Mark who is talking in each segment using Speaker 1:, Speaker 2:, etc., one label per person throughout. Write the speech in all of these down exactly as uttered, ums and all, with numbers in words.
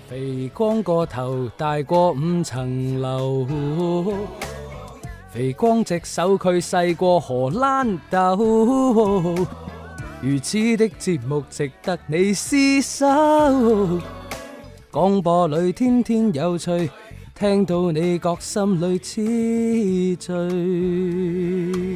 Speaker 1: 肥光個頭大過五層樓，肥光隻手佢細過荷蘭豆，如此的節目值得你廝守。廣播裏天天有趣，聽到你覺心裏痴醉。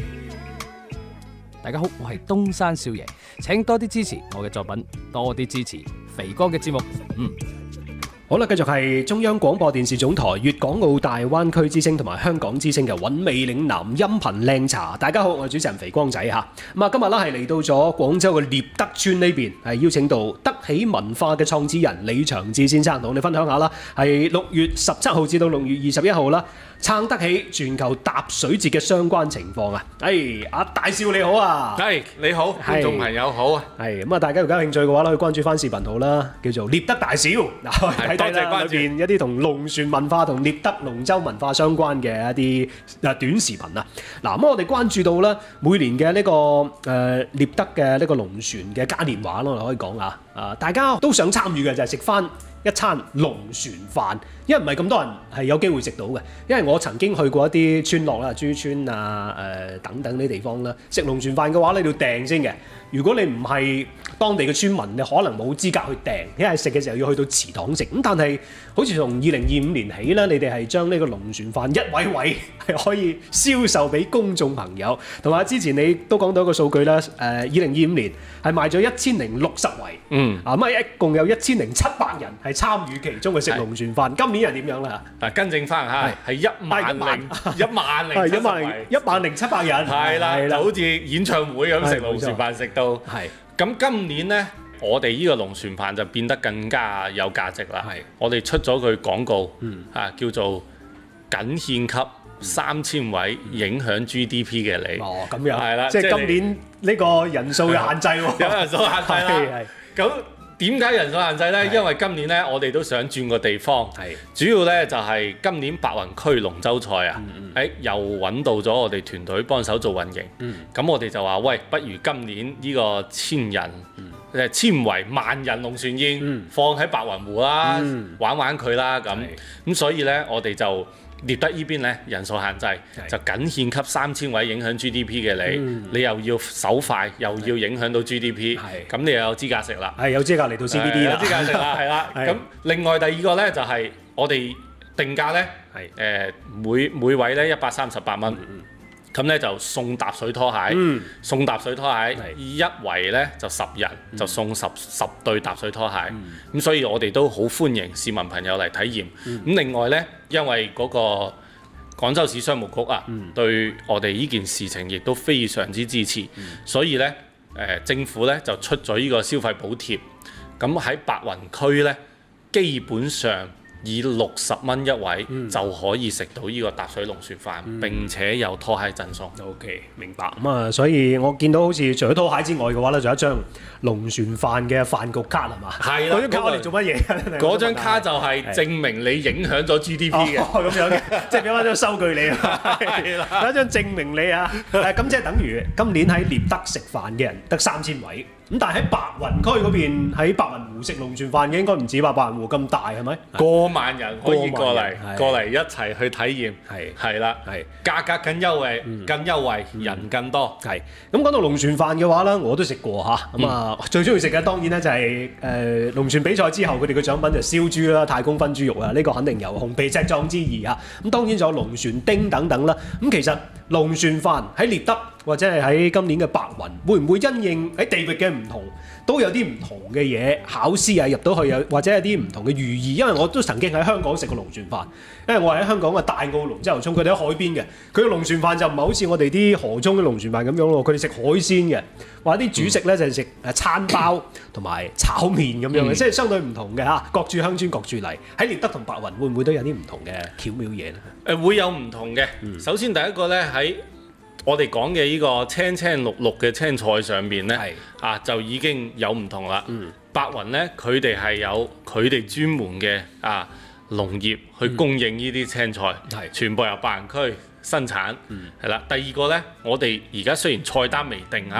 Speaker 1: 大家好，我係東山少爺，請多啲支持我嘅作品，多啲支持肥哥嘅節目。嗯。
Speaker 2: 好啦，繼續係中央廣播電視總台粵港澳大灣區之聲同埋香港之聲嘅韻味嶺南音頻靚茶。大家好，我係主持人肥光仔嚇。咁啊，今日咧係嚟到咗廣州嘅獵德村呢邊，係邀請到德喜文化嘅創始人李長志先生同我哋分享下啦。係六月十七號至到六月二十一號啦，撐德喜全球踏水節嘅相關情況啊！誒，阿大少你好啊！
Speaker 3: 係你好，觀眾朋友好啊！
Speaker 2: 係咁啊，大家如果有興趣嘅話咧，可以關注翻視頻號啦，叫做獵德大少嗱，睇睇啦，裏邊一啲同龍船文化同獵德龍舟文化相關嘅一啲誒短視頻啊！嗱，咁我哋關注到咧，每年嘅呢個誒獵德嘅呢個龍船嘅嘉年華咯，我哋可以講啊，啊大家都想參與嘅就係食翻一餐龍船飯，因為唔係咁多人係有機會食到嘅。因為我曾經去過一啲村落啦，珠村啊、誒、呃、等等啲地方啦，食龍船飯嘅話咧，你要訂先嘅。如果你唔係當地嘅村民，你可能冇資格去訂，因為食嘅時候要去到祠堂食。咁但係好似從二零二五年起咧，你哋係將呢個龍船飯一位位係可以銷售俾公眾朋友。同埋之前你都講到一個數據啦，誒二零二五年係賣咗一千零六十圍，嗯啊咁啊一共有一千零七百人係參與其中嘅食龍船飯。今年係點樣啦？
Speaker 3: 嗱，更正翻嚇，係一萬零一萬零
Speaker 2: 一萬零一萬零七百人，
Speaker 3: 係啦，就好似演唱會咁食龍船飯食到。
Speaker 2: 係
Speaker 3: 咁今年呢，我哋呢個龍船飯就變得更加有價值啦。係我哋出咗句廣告，嗯啊叫做僅獻給三千位影響 G D P 嘅你。
Speaker 2: 哦，咁樣
Speaker 3: 係啦，
Speaker 2: 即係今年呢個人數嘅限制喎，
Speaker 3: 有人數限制啦。咁點解人數限制呢？因為今年呢，我哋都想轉個地方，主要呢就係今年白雲區龍舟賽啊，誒又揾到咗我哋團隊幫手做運營，咁我哋就話喂，不如今年呢個千人誒千圍萬人龍船宴放喺白雲湖啦，玩玩佢啦咁，咁所以呢，我哋就獵德呢邊咧人數限制，就僅獻給三千位影響 G D P 嘅你，嗯、你又要手快，又要影響到 G D P，咁你又有資格食啦。係
Speaker 2: 有資格嚟到 C B D 啦，
Speaker 3: 有資格食啦，係啦。咁另外第二個咧就係、是、我哋定價咧，誒、呃、每每位咧一百三十八蚊。嗯咁咧就送踏水拖鞋，嗯、送踏水拖鞋，一圍咧就十人，嗯、就送十十對踏水拖鞋。咁、嗯、所以我哋都好歡迎市民朋友嚟體驗。咁、嗯、另外咧，因為嗰個廣州市商務局啊，嗯、對我哋呢件事情亦都非常之支持，嗯、所以咧誒、呃、政府咧就出咗呢個消費補貼。咁喺白雲區咧，基本上以六十蚊一位、嗯、就可以食到呢個踏水龍船飯，嗯、並且有拖鞋贈送。
Speaker 2: OK， 明白。咁啊，所以我見到好似除咗拖鞋之外嘅話咧，仲有一張龍船飯嘅飯局卡係嘛？係啦。嗰張卡我哋做乜嘢？
Speaker 3: 嗰張卡就係證明你影響咗 G D P 嘅。
Speaker 2: 哦，咁樣嘅，即係俾翻張收據你啊。係啦。有一張證明你啊。誒，咁即係等於今年喺獵德食飯嘅人得三千位。咁但係喺白雲區嗰邊，喺白雲湖食龍船飯嘅應該唔止吧？白雲湖咁大係咪？
Speaker 3: 過萬人可以過嚟，過嚟一齊去體驗。係係啦，係價格更優惠，更優惠，人更多。係
Speaker 2: 咁講到龍船飯嘅話咧，我都食過嚇。咁啊，最中意食嘅當然咧就係誒龍船比賽之後佢哋嘅獎品就燒豬啦、太公分豬肉啊，呢個肯定有紅皮赤壯之意嚇。咁當然仲有龍船丁等等啦。咁其實龍船飯喺獵德或者係喺今年嘅白雲，會唔會因應喺地域嘅唔同，都有啲唔同嘅嘢考試啊入到去，又或者有啲唔同嘅寓意？因為我都曾經喺香港食過龍船飯，因為我係喺香港嘅大澳龍舟涌，佢哋喺海邊嘅，佢嘅龍船飯就唔係好似我哋啲河中嘅龍船飯咁樣咯，佢哋食海鮮嘅，或者啲主食咧就係食誒餐包同埋炒麵咁樣嘅，嗯、即係相對唔同嘅嚇。各處鄉村各處例，喺獵德同白雲會唔會都有啲唔同嘅巧妙嘢咧？
Speaker 3: 誒會有唔同嘅。嗯、首先第一個咧喺我哋講嘅呢個青青綠綠嘅青菜上邊呢，是啊就已經有唔同啦。嗯、白雲呢，佢哋係有佢哋專門嘅啊農業去供應呢啲青菜，嗯、全部由白雲區生產。係啦、嗯，第二個呢，我哋而家雖然菜單未定啊，嗯、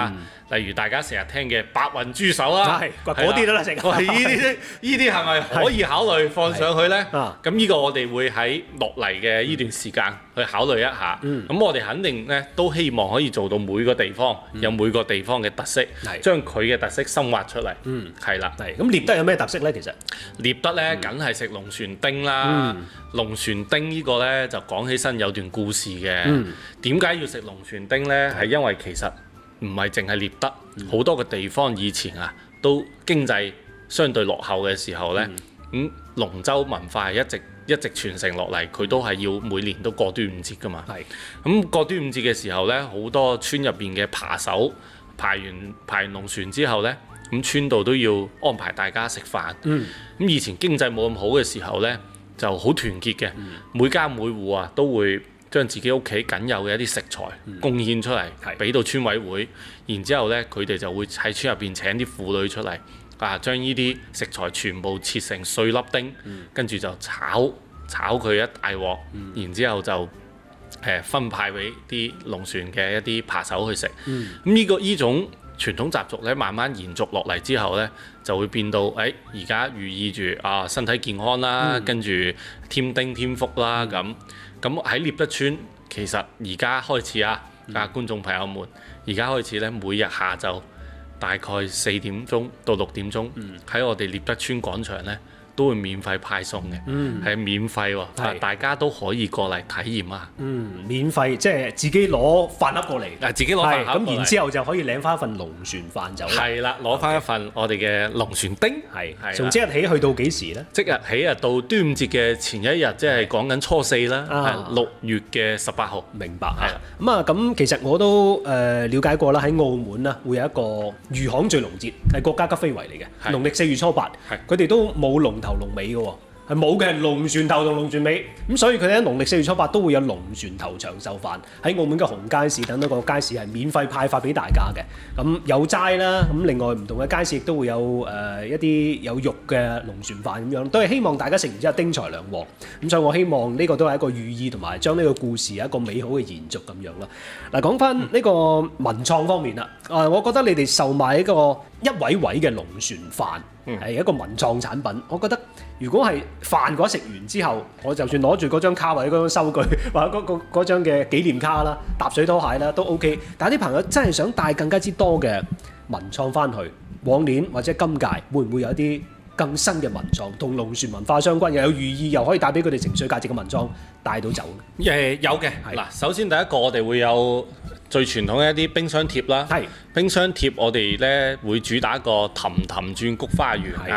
Speaker 3: 例如大家成日聽嘅白雲豬手啦，
Speaker 2: 係嗰啲啦，成
Speaker 3: 喂，呢啲呢啲係咪可以考慮放上去呢？咁呢個我哋會喺落嚟嘅呢段時間去考慮一下。咁我哋肯定呢都希望可以做到每個地方有每個地方嘅特色，將佢嘅特色深挖出嚟。嗯，係啦。
Speaker 2: 係咁，獵德有咩特色呢？其實
Speaker 3: 獵德呢，梗係食龍船丁啦。龍船丁呢個呢，就講起身有段故事嘅。點解要食龍船丁呢？係因為其實唔係淨係獵德，好多個地方以前啊都經濟相對落後嘅時候呢，咁龍舟文化係一直一直傳承落嚟，佢都係要每年都過端午節㗎嘛。咁過端午節嘅時候呢，好多村入邊嘅扒手排完排完龍船之後呢，咁村度都要安排大家食飯。咁、嗯、以前經濟冇咁好嘅時候呢，就好團結嘅，嗯、每家每戶啊都會將自己屋企僅有嘅一啲食材貢獻出嚟，俾、嗯、到村委會，然之後呢，佢哋就會喺村入邊請啲婦女出嚟，啊將呢啲食材全部切成碎粒丁，嗯、跟住就炒炒佢一大鑊，嗯、然之後就誒、呃、分派俾啲龍船嘅一啲扒手去食。咁呢、嗯呢個呢種傳統習俗咧，慢慢延續落嚟之後咧，就會變到誒而家寓意住啊身體健康啦，嗯、跟住添丁添福啦咁。咁喺獵德村，其實而家開始啊，嗯、啊觀眾朋友們，而家開始咧，每日下晝大概四點鐘到六點鐘，喺、嗯、我哋獵德村廣場咧，都會免費派送嘅，係、嗯、免費喎，是大家都可以過嚟體驗啊。嗯，
Speaker 2: 免費即係自己攞飯盒過嚟，
Speaker 3: 嗱自己攞飯盒
Speaker 2: 咁，然之後就可以領翻一份龍船飯走。
Speaker 3: 係啦，攞翻一份我哋嘅龍船丁。係係。從
Speaker 2: 即日起去到幾時咧？
Speaker 3: 即日起啊，到端午節嘅前一日，即係講緊初四啦，係六月嘅十八號。
Speaker 2: 明白啊。咁啊，咁其實我都誒瞭解過啦，喺澳門啊，會有一個漁行醉龍節，係國家級非遺嚟嘅，農曆四月初八，佢哋都冇龍頭龍尾嘅喎，係冇嘅，龍船頭同龍船尾，咁所以佢哋喺農曆四月初八都會有龍船頭長壽飯喺澳門嘅紅街市等等個街市係免費派發俾大家嘅。咁有齋啦，咁另外唔同嘅街市亦都會有誒、呃、一啲有肉嘅龍船飯咁樣，都係希望大家食完之後丁財兩旺。咁所以我希望呢個都係一個寓意同埋將呢個故事有一個美好嘅延續咁樣啦。嗱，講翻呢個文創方面啦，啊，我覺得你哋售賣一個一位位嘅龍船飯。係、嗯、一個文創產品，我覺得如果係飯嘅話，食完之後，我就算攞住嗰張卡或者嗰張收據或者嗰個嗰張嘅紀念卡啦、搭水拖鞋啦都 OK。但係啲朋友真係想帶更加之多嘅文創翻去，往年或者今屆會唔會有一啲更新嘅文創同龍船文化相關，又有寓意，又可以帶俾佢哋情緒價值嘅文創帶到走？誒、
Speaker 3: 呃、有嘅，嗱是首先第一個我哋會有最傳統嘅一啲冰箱貼啦，係冰箱貼我哋咧會主打一個氹氹轉菊花園。